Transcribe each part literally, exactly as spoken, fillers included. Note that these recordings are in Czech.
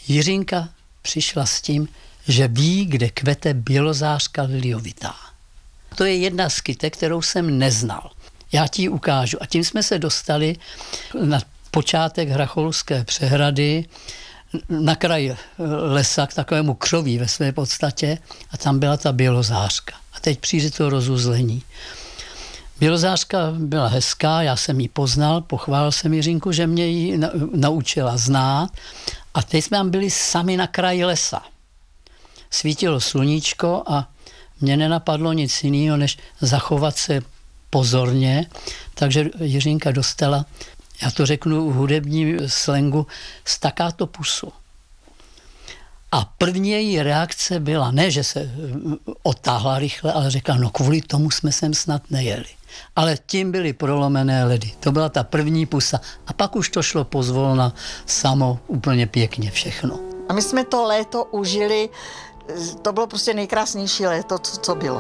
Jiřinka přišla s tím, že ví, kde kvete bělozářka liliovitá. To je jedna z kytek, kterou jsem neznal. Já ti ji ukážu. A tím jsme se dostali na počátek Hracholské přehrady, na kraji lesa k takovému křoví ve své podstatě a tam byla ta bělozářka. A teď přijde to rozuzlení. Bělozářka byla hezká, já jsem ji poznal, pochválil jsem Jiřinku, že mě ji naučila znát a teď jsme tam byli sami na kraji lesa. Svítilo sluníčko a mně nenapadlo nic jiného, než zachovat se pozorně, takže Jiřinka dostala, já to řeknu v hudebním slangu, stakáto pusu. A první její reakce byla, ne, že se otáhla rychle, ale řekla, no kvůli tomu jsme sem snad nejeli. Ale tím byly prolomené ledy. To byla ta první pusa. A pak už to šlo pozvolna samo úplně pěkně všechno. A my jsme to léto užili, to bylo prostě nejkrásnější léto, co, co bylo.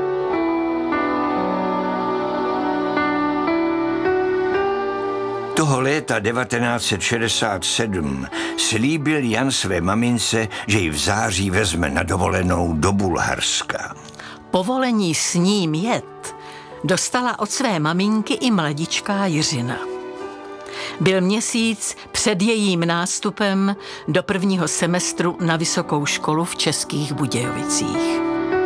Toho léta devatenáct set šedesát sedm slíbil Jan své mamince, že ji v září vezme na dovolenou do Bulharska. Povolení s ním jet dostala od své maminky i mladičká Jiřina. Byl měsíc před jejím nástupem do prvního semestru na vysokou školu v Českých Budějovicích.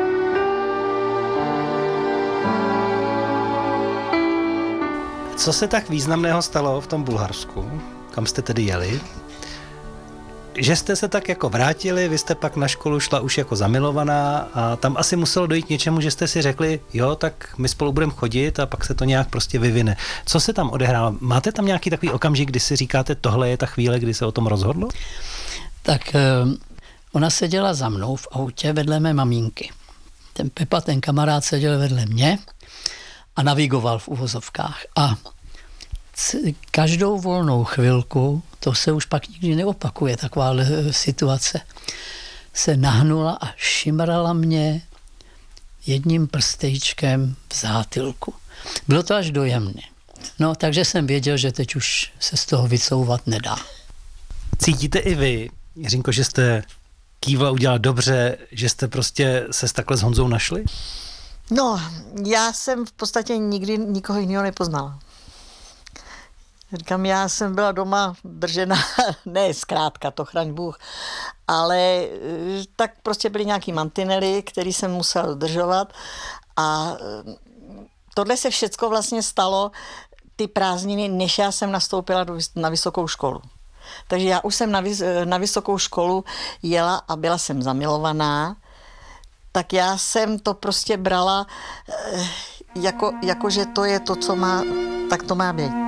Co se tak významného stalo v tom Bulharsku, kam jste tedy jeli, že jste se tak jako vrátili, vy jste pak na školu šla už jako zamilovaná a tam asi muselo dojít k něčemu, že jste si řekli, jo, tak my spolu budeme chodit a pak se to nějak prostě vyvine. Co se tam odehrálo? Máte tam nějaký takový okamžik, kdy si říkáte, tohle je ta chvíle, kdy se o tom rozhodlo? Tak ona seděla za mnou v autě vedle mé maminky. Ten Pepa, ten kamarád, seděl vedle mě a navigoval v uvozovkách. A každou volnou chvilku, to se už pak nikdy neopakuje, taková situace, se nahnula a šimrala mě jedním prstejčkem v zátylku. Bylo to až dojemné. No, takže jsem věděl, že teď už se z toho vycouvat nedá. Cítíte i vy, Jiřinko, že jste kývla udělala dobře, že jste prostě se takhle s Honzou našli? No, já jsem v podstatě nikdy nikoho jiného nepoznala. Říkám, já jsem byla doma držena, ne zkrátka, to chraň Bůh, ale tak prostě byly nějaký mantinely, který jsem musela dodržovat a tohle se všecko vlastně stalo ty prázdniny, než já jsem nastoupila na vysokou školu. Takže já už jsem na, vys- na vysokou školu jela a byla jsem zamilovaná, tak já jsem to prostě brala jako, jako že to je to, co má, tak to má být.